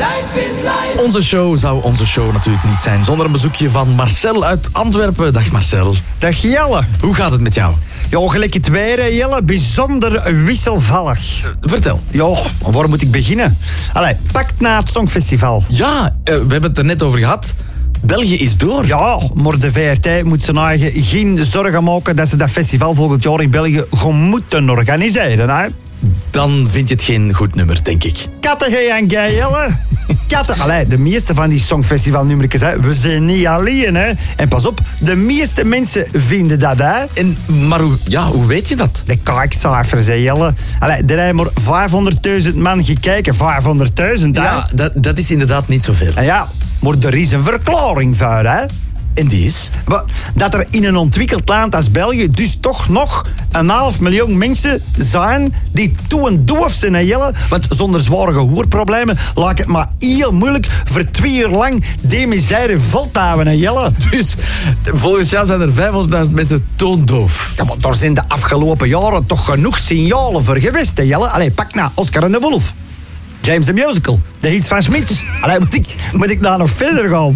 Onze show zou onze show natuurlijk niet zijn zonder een bezoekje van Marcel uit Antwerpen. Dag Marcel. Dag Jelle. Hoe gaat het met jou? Ja, gelijk het weer, hè, Jelle. Bijzonder wisselvallig. Vertel. Ja, waar moet ik beginnen? Allee, pakt na het Songfestival. Ja, we hebben het er net over gehad. België is door. Ja, maar de VRT moet zijn eigen geen zorgen maken dat ze dat festival volgend jaar in België gewoon moeten organiseren, hè? Dan vind je het geen goed nummer, denk ik. Kattengejank, Jelle. Katten. Allee, de meeste van die Songfestivalnummertjes, hè. We zijn niet alleen, hè. En pas op, de meeste mensen vinden dat, hè. Maar hoe weet je dat? De kijkcijfers, hè, Jelle. Allee, er hebben maar 500.000 man gekeken. 500.000, hè. Ja, dat is inderdaad niet zoveel. En ja, maar er is een verklaring voor, hè. En die is? Dat er in een ontwikkeld land als België dus toch nog 500.000 mensen zijn die toen doof zijn, hè, Jelle. Want zonder zware gehoorproblemen lijkt het maar heel moeilijk voor 2 uur lang die misère vol te houden, hè, Jelle. Dus volgens jou zijn er 500.000 mensen toondoof. Ja, maar daar zijn de afgelopen jaren toch genoeg signalen voor geweest, hè, Jelle. Allee, pak nou Oscar en de Wolf. James the Musical, de hits van Smits. Allee, moet ik daar nog verder gaan?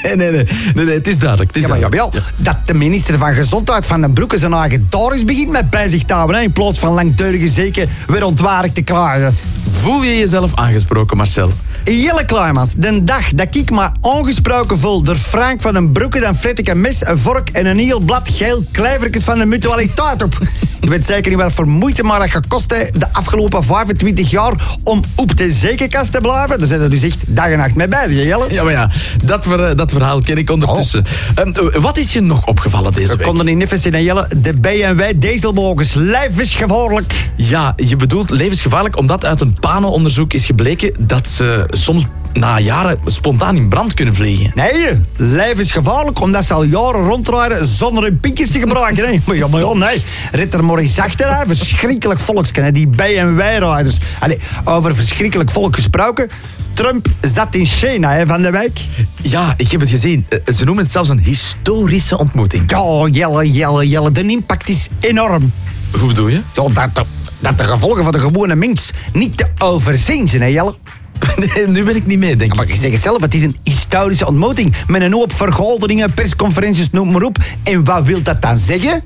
Nee, het is duidelijk. Jawel, dat de minister van Gezondheid van den Broeke zijn eigen daar begint met bij zich te houden, hè, in plaats van langdurige zeken weer ontwaardig te krijgen. Voel je jezelf aangesproken, Marcel? Jelle Kluimans, de dag dat ik me aangesproken voel door Frank van den Broeke, dan fret ik een mes, een vork en een heel blad geel klevertjes van de mutualiteit op. Je weet zeker niet wat voor moeite maar dat gekost heeft de afgelopen 25 jaar om op de zekerkast te blijven. Daar zijn er dus echt dag en nacht mee bezig, hè, Jelle? Ja, maar ja, dat verhaal ken ik ondertussen. Wat is je nog opgevallen deze week? We konden in even zien, Jelle. De BMW dieselwagens, levensgevaarlijk. Ja, je bedoelt levensgevaarlijk omdat uit een panenonderzoek is gebleken dat ze soms na jaren spontaan in brand kunnen vliegen. Nee, levensgevaarlijk omdat ze al jaren rondrijden zonder hun pinkjes te gebruiken. Hè. Maar ja, nee. Rit er maar eens achter, hè. Verschrikkelijk volksken, hè. Die BMW-rijders. Allee, over verschrikkelijk volk gesproken. Trump zat in China, hè, van de week. Ja, ik heb het gezien. Ze noemen het zelfs een historische ontmoeting. Ja, Jelle. De impact is enorm. Hoe bedoel je? Ja, dat de gevolgen van de gewone mens niet te overzien zijn, hè, Jelle. Nee, nu ben ik niet mee, denk ik. Maar je zegt het zelf, het is een historische ontmoeting. Met een hoop vergaderingen, persconferenties, noem maar op. En wat wil dat dan zeggen?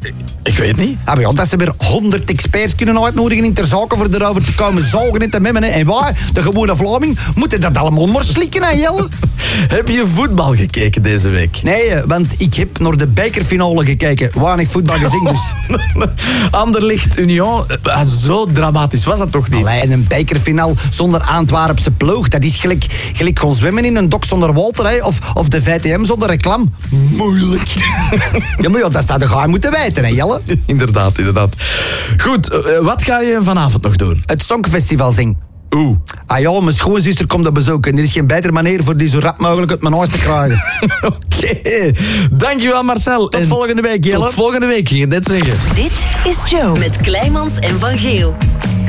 Ik weet niet. Ja, dat ze weer 100 experts kunnen uitnodigen in ter zake voor erover te komen zagen en te memmen. En wij, de gewone Vlaming, moeten dat allemaal maar slikken, hè, Jelle? Heb je voetbal gekeken deze week? Nee, want ik heb naar de bekerfinale gekeken. Weinig voetbal gezien, dus. Anderlecht Union, zo dramatisch was dat toch niet? Alleen een bekerfinale zonder Antwerpse ploeg. Dat is gelijk gewoon zwemmen in een dok zonder water, hè? Of de VTM zonder reclame. Moeilijk. Ja, maar ja, dat zou de gaai moeten weten, hè, Jelle? Inderdaad. Goed, wat ga je vanavond nog doen? Het Songfestival zingen. Oeh. Ah ja, mijn schoonzuster komt dat bezoeken. En er is geen betere manier voor die zo rap mogelijk uit mijn huis te krijgen. Oké. Dankjewel, Marcel. Tot volgende week, Jelle. Tot volgende week, ging je net zeggen. Dit is Joe met Kleimans en Van Geel.